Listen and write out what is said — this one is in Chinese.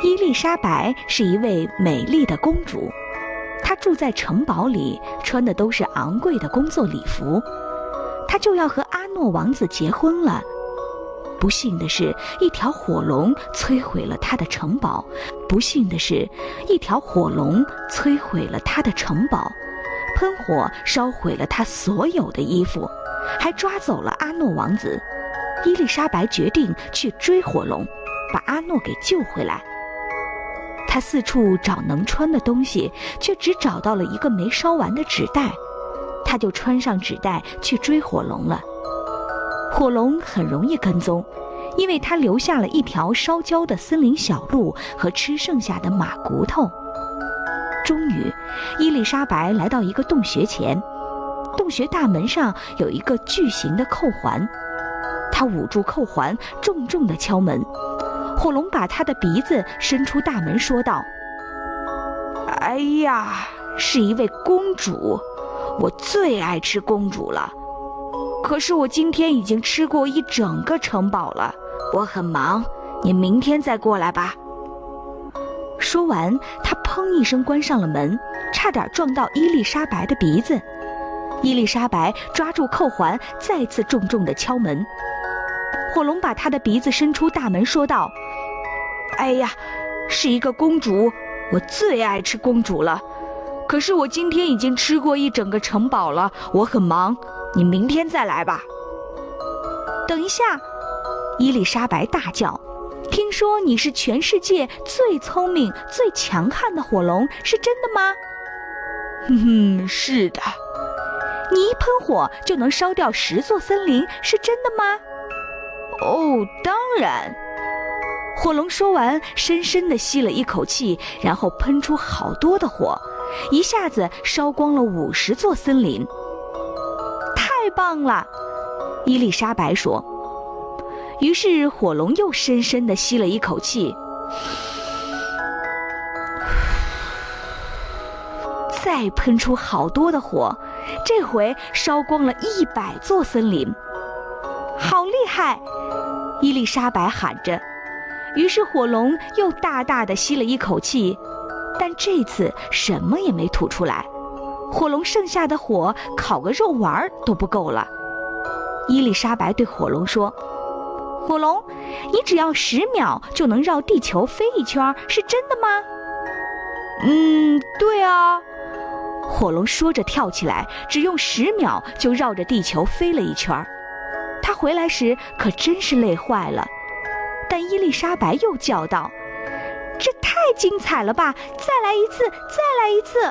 伊丽莎白是一位美丽的公主，她住在城堡里，穿的都是昂贵的工作礼服。她就要和阿诺王子结婚了。不幸的是，一条火龙摧毁了她的城堡。不幸的是，一条火龙摧毁了她的城堡，喷火烧毁了她所有的衣服，还抓走了阿诺王子。伊丽莎白决定去追火龙，把阿诺给救回来。她四处找能穿的东西，却只找到了一个没烧完的纸袋。她就穿上纸袋去追火龙了。火龙很容易跟踪，因为它留下了一条烧焦的森林小路和吃剩下的马骨头。终于，伊丽莎白来到一个洞穴前，洞穴大门上有一个巨型的扣环。她捂住扣环，重重地敲门。火龙把他的鼻子伸出大门，说道：“哎呀，是一位公主，我最爱吃公主了。可是我今天已经吃过一整个城堡了，我很忙，你明天再过来吧。”说完，他砰一声关上了门，差点撞到伊丽莎白的鼻子。伊丽莎白抓住扣环，再次重重地敲门。火龙把他的鼻子伸出大门，说道：“哎呀，是一个公主，我最爱吃公主了。可是我今天已经吃过一整个城堡了，我很忙，你明天再来吧。”等一下，伊丽莎白大叫：“听说你是全世界最聪明、最强悍的火龙，是真的吗？”“是的。”“你一喷火就能烧掉10座森林，是真的吗？”“哦，当然。”火龙说完，深深地吸了一口气，然后喷出好多的火，一下子烧光了50座森林。“太棒了！”伊丽莎白说。于是火龙又深深地吸了一口气，再喷出好多的火，这回烧光了100座森林。“好厉害！”伊丽莎白喊着。于是火龙又大大地吸了一口气，但这次什么也没吐出来。火龙剩下的火烤个肉丸都不够了。伊丽莎白对火龙说：“火龙，你只要10秒就能绕地球飞一圈，是真的吗？”“对啊。”火龙说着跳起来，只用10秒就绕着地球飞了一圈。他回来时可真是累坏了。但伊丽莎白又叫道：“这太精彩了吧！再来一次，再来一次！”